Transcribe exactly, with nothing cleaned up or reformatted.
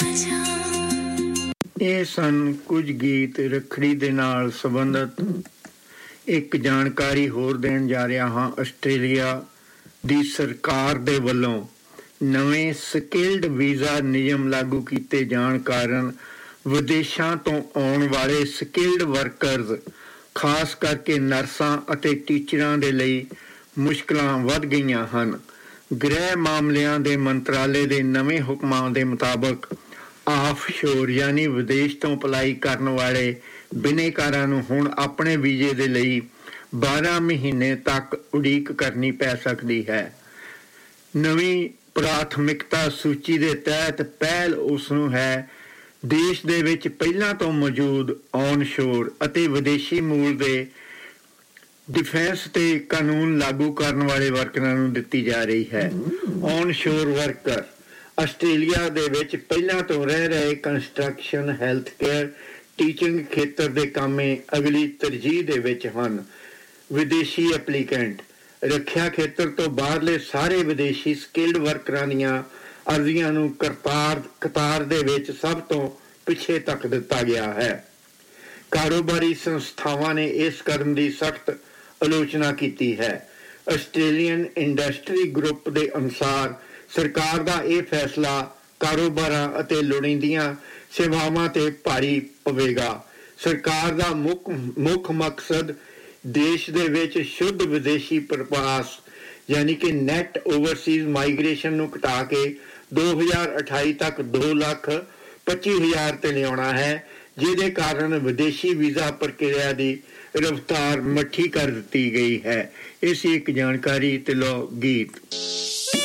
ਇਹ ਸਨ ਕੁਝ ਗੀਤ ਰੱਖੜੀ ਦੇ ਨਾਲ ਸੰਬੰਧਿਤ। ਇੱਕ ਜਾਣਕਾਰੀ ਹੋਰ ਦੇਣ ਜਾ ਰਿਹਾ ਹਾਂ। ਆਸਟ੍ਰੇਲੀਆ ਦੀ ਸਰਕਾਰ ਦੇ ਵੱਲੋਂ ਨਵੇਂ ਸਕਿਲਡ ਵੀਜ਼ਾ ਨਿਯਮ ਲਾਗੂ ਕੀਤੇ ਜਾਣ ਕਾਰਨ ਵਿਦੇਸ਼ਾਂ ਤੋਂ ਆਉਣ ਵਾਲੇ ਸਕਿਲਡ ਵਰਕਰਜ਼, ਖਾਸ ਕਰਕੇ ਨਰਸਾਂ ਅਤੇ ਟੀਚਰਾਂ ਦੇ ਲਈ ਮੁਸ਼ਕਲਾਂ ਵੱਧ ਗਈਆਂ ਹਨ। ਗ੍ਰਹਿ ਮਾਮਲਿਆਂ ਦੇ ਮੰਤਰਾਲੇ ਦੇ ਨਵੇਂ ਹੁਕਮਾਂ ਦੇ ਮੁਤਾਬਕ ਆਫਸ਼ੋਰ ਯਾਨੀ ਵਿਦੇਸ਼ ਤੋਂ ਅਪਲਾਈ ਕਰਨ ਵਾਲੇ ਬਿਨੇਕਾਰਾਂ ਨੂੰ ਹੁਣ ਆਪਣੇ ਵੀਜ਼ੇ ਦੇ ਲਈ ਬਾਰਾਂ ਮਹੀਨੇ ਤੱਕ ਉਡੀਕ ਕਰਨੀ ਪੈ ਸਕਦੀ ਹੈ। ਨਵੀਂ ਪ੍ਰਾਥਮਿਕਤਾ ਸੂਚੀ ਦੇ ਤਹਿਤ ਪਹਿਲ ਉਸ ਨੂੰ ਹੈ ਦੇਸ਼ ਦੇ ਵਿੱਚ ਪਹਿਲਾਂ ਤੋਂ ਮੌਜੂਦ ਔਨਸ਼ੋਰ ਅਤੇ ਵਿਦੇਸ਼ੀ ਮੂਲ ਦੇ ਡਿਫੈਂਸ ਤੇ ਕਾਨੂੰਨ ਲਾਗੂ ਕਰਨ ਵਾਲੇ ਵਰਕਰਾਂ ਨੂੰ ਦਿੱਤੀ ਜਾ ਰਹੀ ਹੈ। ਔਨਸ਼ੋਰ ਵਰਕਰ ਆਸਟ੍ਰੇਲੀਆ ਦੇ ਵਿੱਚ ਪਹਿਲਾਂ ਤੋਂ ਰਹਿ ਰਹੇ ਕੰਸਟਰਕਸ਼ਨ, ਹੈਲਥ ਕੇਅਰ, ਟੀਚਿੰਗ ਖੇਤਰ ਦੇ ਕਾਮੇ ਅਗਲੀ ਤਰਜੀਹ ਦੇ ਵਿੱਚ ਹਨ। ਵਿਦੇਸ਼ੀ ਐਪਲੀਕੈਂਟ ਰੱਖਿਆ ਖੇਤਰ ਤੋਂ ਬਾਹਰਲੇ ਸਾਰੇ ਵਿਦੇਸ਼ੀ ਸਕਿਲਡ ਵਰਕਰਾਂ ਦੀਆਂ ਅਰਜ਼ੀਆਂ ਨੂੰ ਕਰਤਾਰ ਕਤਾਰ ਦੇ ਵਿੱਚ ਸਭ ਤੋਂ ਪਿੱਛੇ ਤੱਕ ਦਿੱਤਾ ਗਿਆ ਹੈ। ਕਾਰੋਬਾਰੀ ਸੰਸਥਾਵਾਂ ਨੇ ਇਸ ਕਦਮ ਦੀ ਸਖਤ ਆਲੋਚਨਾ ਕੀਤੀ ਹੈ। ਆਸਟ੍ਰੇਲੀਅਨ ਇੰਡਸਟਰੀ ਗਰੁੱਪ ਦੇ ਅਨੁਸਾਰ ਸਰਕਾਰ ਦਾ ਇਹ ਫੈਸਲਾ ਕਾਰੋਬਾਰਾਂ ਅਤੇ ਲੋੜੀਂਦੀਆਂ ਸੇਵਾਵਾਂ ਤੇ ਭਾਰੀ ਪਵੇਗਾ। ਸਰਕਾਰ ਦਾ ਮੁੱਖ ਮੁੱਖ ਮਕਸਦ ਦੇਸ਼ ਦੇ ਵਿੱਚ ਸ਼ੁੱਧ ਵਿਦੇਸ਼ੀ ਪ੍ਰਵਾਸ ਯਾਨੀ ਕਿ ਨੈਟ ਓਵਰਸੀਜ਼ ਮਾਈਗ੍ਰੇਸ਼ਨ ਨੂੰ ਘਟਾ ਕੇ ਦੋ ਹਜ਼ਾਰ ਅਠਾਈ ਤੱਕ ਦੋ ਲੱਖ ਪੱਚੀ ਹਜ਼ਾਰ ਤੇ ਲਿਆਉਣਾ ਹੈ, ਜਿਹਦੇ ਕਾਰਨ ਵਿਦੇਸ਼ੀ ਵੀਜ਼ਾ ਪ੍ਰਕਿਰਿਆ ਦੀ ਰਫ਼ਤਾਰ ਮੱਠੀ ਕਰ ਦਿੱਤੀ ਗਈ ਹੈ। ਇਸ ਇੱਕ ਜਾਣਕਾਰੀ ਤੇ ਲੋ ਗੀਤ।